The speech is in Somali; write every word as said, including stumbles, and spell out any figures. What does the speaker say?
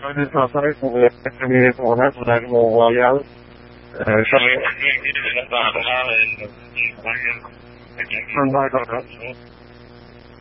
Quindi sono stare come mi buona sulla royal eh